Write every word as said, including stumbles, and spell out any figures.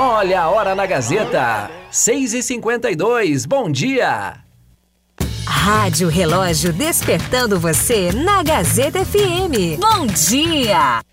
Olha a hora na Gazeta. seis e cinquenta e dois. Bom dia. Rádio Relógio despertando você na Gazeta F M. Bom dia.